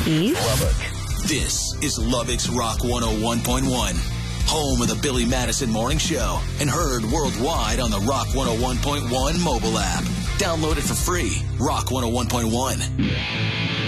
East. Lubbock. This is Lubbock's Rock 101.1, home of the Billy Madison Morning Show, and heard worldwide on the Rock 101.1 mobile app. Download it for free. Rock 101.1.